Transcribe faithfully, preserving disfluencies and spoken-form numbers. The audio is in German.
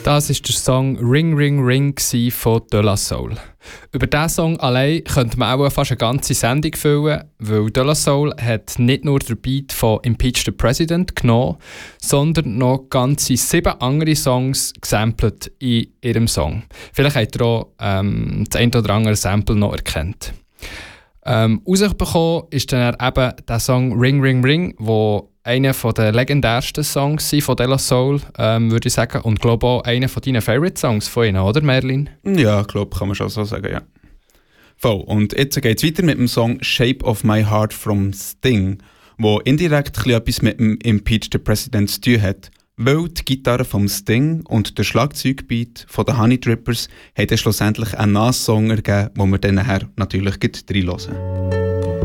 Das war der Song «Ring, Ring, Ring» von De La Soul. Über diesen Song allein könnte man auch fast eine ganze Sendung füllen, weil De La Soul hat nicht nur den Beat von «Impeach the President» genommen, sondern noch ganze sieben andere Songs gesampelt in ihrem Song. Vielleicht habt ihr auch ähm, das ein oder andere Sample noch erkannt. Ähm, rausgekommen ist dann eben der Song «Ring, Ring, Ring», wo einer der legendärsten Songs von De La Soul, ähm, würde ich sagen. Und glaube auch einer von deinen Favorite-Songs von ihnen, oder Merlin? Ja, ich glaube, kann man schon so sagen, ja. Voll. Und jetzt geht es weiter mit dem Song «Shape of My Heart» from Sting, wo indirekt etwas mit dem «Impeach the President» zu tun hat, weil die Gitarre vom Sting und der Schlagzeugbeat von den Honey Drippers haben schlussendlich einen Nass-Song ergeben, den wir dann nachher natürlich gleich reinhören.